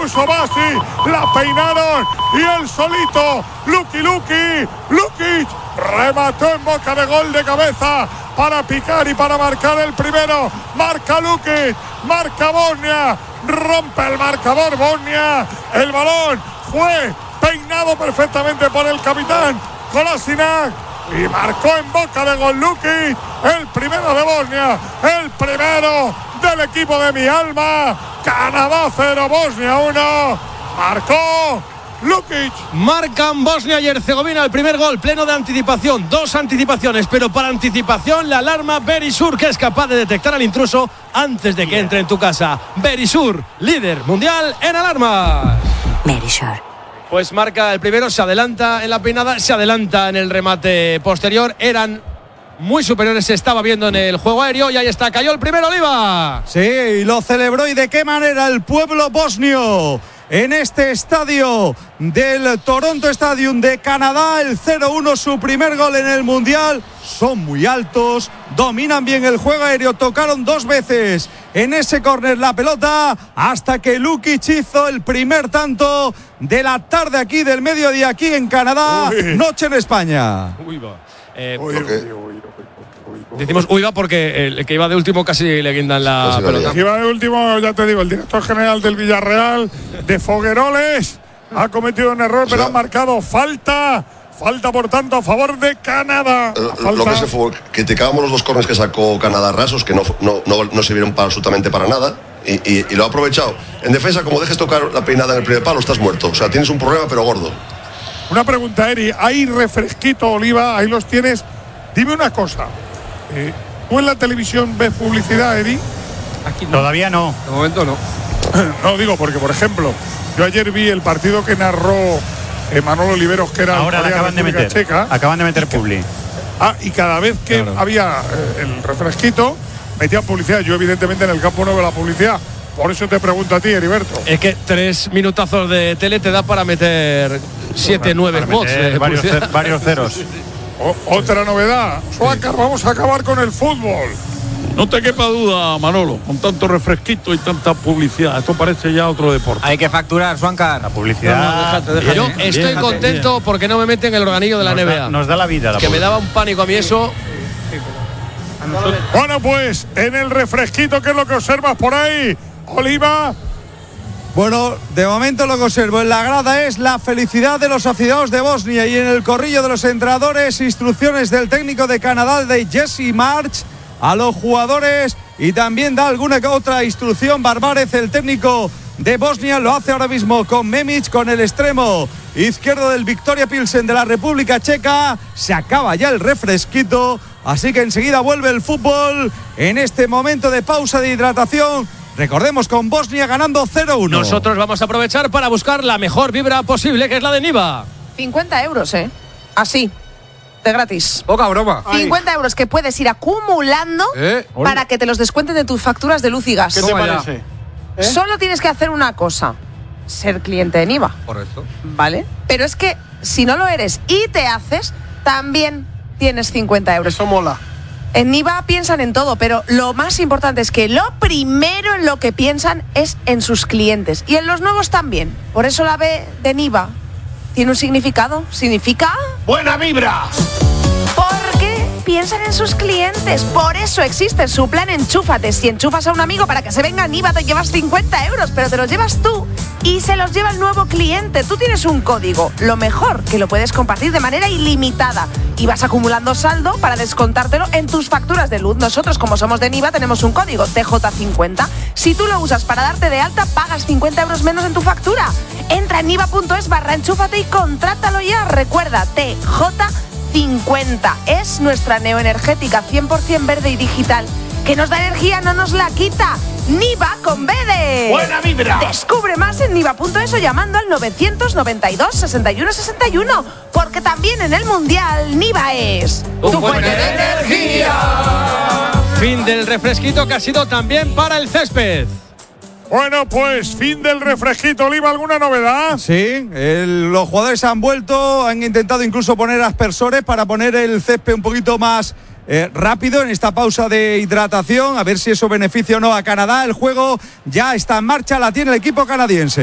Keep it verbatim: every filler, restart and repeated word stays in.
puso Basi, la peinaron y el solito Luki Luki Lukic remató en boca de gol de cabeza para picar y para marcar el primero. Marca Lukic, marca Bosnia, rompe el marcador Bosnia. El balón fue peinado perfectamente por el capitán Kolasinac y marcó en boca de gol Lukic, el primero de Bosnia, el primero del equipo de mi alma. Canadá cero, Bosnia uno. Marcó Lukic. Marcan Bosnia y Herzegovina el primer gol, pleno de anticipación, dos anticipaciones, pero para anticipación la alarma Berisur, que es capaz de detectar al intruso antes de que entre en tu casa. Berisur, líder mundial en alarmas. Berisur. Pues marca el primero, se adelanta en la peinada, se adelanta en el remate posterior. Eran muy superiores, se estaba viendo en el juego aéreo y ahí está, cayó el primero, Oliva. Sí, y lo celebró, y de qué manera el pueblo bosnio en este estadio del Toronto Stadium de Canadá. El cero uno, su primer gol en el Mundial. Son muy altos, dominan bien el juego aéreo, tocaron dos veces en ese córner la pelota hasta que Lukic hizo el primer tanto de la tarde aquí, del mediodía aquí en Canadá. Uy. Noche en España. Uy, va. Eh, Uy, uy, uy, uy, uy, uy. Decimos uy va porque el que iba de último casi le guindan la casi pelota. El que iba de último, ya te digo, el director general del Villarreal de Fogueroles ha cometido un error, o sea, pero ha marcado falta. Falta, por tanto, a favor de Canadá. Lo que se fue, criticábamos los dos corners que sacó Canadá rasos, que no, no, no, no sirvieron para absolutamente para nada, y, y, y lo ha aprovechado. En defensa, como dejes tocar la peinada en el primer palo, estás muerto. O sea, tienes un problema, pero gordo. Una pregunta, Eri. Hay refresquito, Oliva, ahí los tienes. Dime una cosa. Eh, ¿Tú en la televisión ves publicidad, Eri? Aquí no. Todavía no. De momento no. No, digo, porque, por ejemplo, yo ayer vi el partido que narró Eh, Manolo Oliveros, que era ahora la acaban de meter Checa, acaban de meter publi. Ah, y cada vez que claro. había eh, el refresquito metía publicidad. Yo evidentemente en el campo no veo la publicidad, por eso te pregunto a ti, Heriberto. Es que tres minutazos de tele te da para meter siete, nueve spots, eh, varios, cer varios ceros. O, otra novedad, Suácar, vamos a acabar con el fútbol. No te quepa duda, Manolo, con tanto refresquito y tanta publicidad. Esto parece ya otro deporte. Hay que facturar, Suáncar. La publicidad. No, no, déjate, déjate. Yo estoy déjate, contento bien. porque no me meten el organillo de la nos N B A. Da, nos da la vida. La que publicidad. Me daba un pánico a mí eso. Bueno, pues en el refresquito, ¿qué es lo que observas por ahí, Oliva? Bueno, de momento lo que observo en la grada es la felicidad de los aficionados de Bosnia, y en el corrillo de los entrenadores, instrucciones del técnico de Canadá, de Jesse March, a los jugadores, y también da alguna que otra instrucción Barbárez, el técnico de Bosnia. Lo hace ahora mismo con Memic, con el extremo izquierdo del Victoria Pilsen de la República Checa. Se acaba ya el refresquito, así que enseguida vuelve el fútbol en este momento de pausa de hidratación. Recordemos, con Bosnia ganando cero uno. Nosotros vamos a aprovechar para buscar la mejor vibra posible, que es la de Niva. cincuenta euros, ¿eh? Así. De gratis. Poca broma. cincuenta euros que puedes ir acumulando ¿Eh? para que te los descuenten de tus facturas de luz y gas. ¿Qué te parece? ¿Eh? Solo tienes que hacer una cosa: ser cliente de Niva. Correcto. ¿Vale? Pero es que si no lo eres y te haces, también tienes cincuenta euros. Eso mola. En Niva piensan en todo, pero lo más importante es que lo primero en lo que piensan es en sus clientes. Y en los nuevos también. Por eso la B de Niva tiene un significado. Significa... ¡buena vibra! Porque piensan en sus clientes. Por eso existe su plan Enchúfate. Si enchufas a un amigo para que se venga a Niva, te llevas cincuenta euros, pero te los llevas tú y se los lleva el nuevo cliente. Tú tienes un código. Lo mejor, que lo puedes compartir de manera ilimitada. Y vas acumulando saldo para descontártelo en tus facturas de luz. Nosotros, como somos de Niva, tenemos un código, T J cincuenta. Si tú lo usas para darte de alta, pagas cincuenta euros menos en tu factura. Entra en niva.es barra enchúfate y contrátalo ya. Recuerda, T J cincuenta. Es nuestra neoenergética cien por cien verde y digital, que nos da energía, no nos la quita. Niva con B de... ¡buena vibra! Descubre más en niva.es o llamando al novecientos noventa y dos sesenta y uno sesenta y uno, porque también en el Mundial Niva es tu fuente de energía. Fin del refresquito, que ha sido también para el césped. Bueno, pues fin del refresquito. Oliva, ¿alguna novedad? Sí, el, los jugadores han vuelto, han intentado incluso poner aspersores para poner el césped un poquito más eh, rápido en esta pausa de hidratación, a ver si eso beneficia o no a Canadá. El juego ya está en marcha, la tiene el equipo canadiense.